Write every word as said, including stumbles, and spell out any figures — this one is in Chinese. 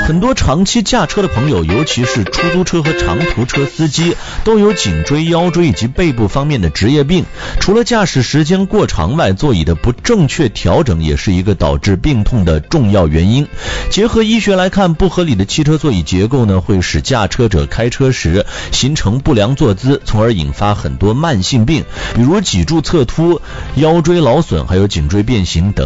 很多长期驾车的朋友，尤其是出租车和长途车司机，都有颈椎、腰椎以及背部方面的职业病。除了驾驶时间过长外，座椅的不正确调整也是一个导致病痛的重要原因。结合医学来看，不合理的汽车座椅结构呢，会使驾车者开车时形成不良坐姿，从而引发很多慢性病，比如脊柱侧凸、腰椎劳损，还有颈椎变形等。